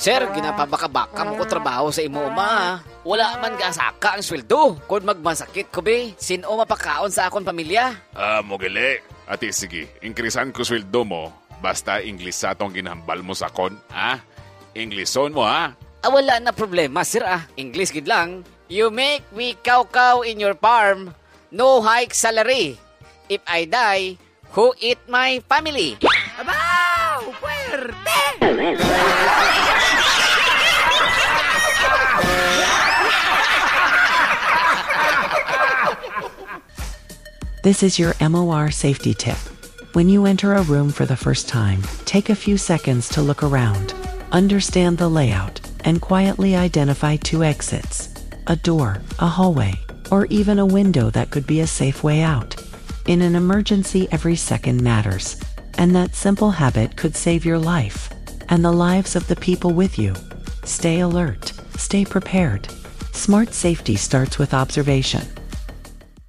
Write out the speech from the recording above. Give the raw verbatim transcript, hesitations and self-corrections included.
Sir, ginapabaka-baka mo ko trabaho sa imo uma. Wala man gasaka ang sweldo. Kung magmasakit ko be, sino mapakaon sa akong pamilya? Ah, mogili. Ati sige, inkrisan ko sweldo mo. Basta English sa atong ginhambal mo sa kon. Ha? Englishon mo ha? Ah, wala na problema, sir ah. English gid lang. You make me cow-cow in your farm. No hike salary. If I die, who eat my family? Abaw! Puerte! This is your M O R safety tip. When you enter a room for the first time, take a few seconds to look around, understand the layout, and quietly identify two exits, a door, a hallway, or even a window that could be a safe way out. In an emergency, every second matters, and that simple habit could save your life and the lives of the people with you. Stay alert, stay prepared. Smart safety starts with observation.